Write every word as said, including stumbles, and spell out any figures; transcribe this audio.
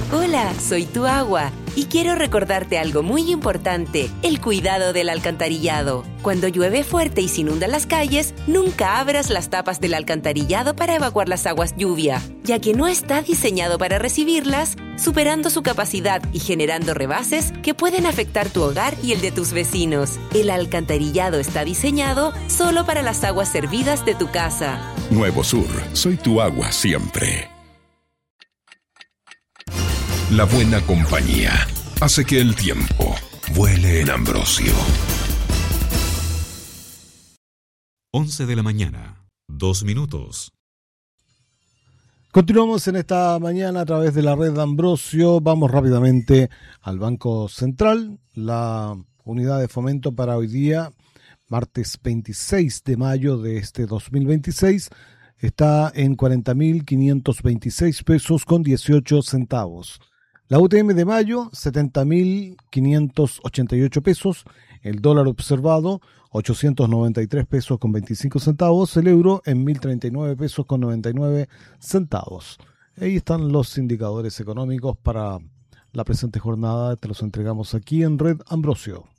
Hola, soy tu agua y quiero recordarte algo muy importante, el cuidado del alcantarillado. Cuando llueve fuerte y se inundan las calles, nunca abras las tapas del alcantarillado para evacuar las aguas lluvia, ya que no está diseñado para recibirlas, superando su capacidad y generando rebases que pueden afectar tu hogar y el de tus vecinos. El alcantarillado está diseñado solo para las aguas servidas de tu casa. Nuevo Sur, soy tu agua siempre. La buena compañía hace que el tiempo vuele en Ambrosio. once de la mañana, dos minutos. Continuamos en esta mañana a través de la red de Ambrosio. Vamos rápidamente al Banco Central. La unidad de fomento para hoy día, martes veintiséis de mayo de este dos mil veintiséis, está en cuarenta mil quinientos veintiséis pesos con dieciocho centavos. La U T M de mayo, setenta mil quinientos ochenta y ocho pesos. El dólar observado, ochocientos noventa y tres pesos con veinticinco centavos. El euro en mil treinta y nueve pesos con noventa y nueve centavos. Ahí están los indicadores económicos para la presente jornada. Te los entregamos aquí en Red Ambrosio.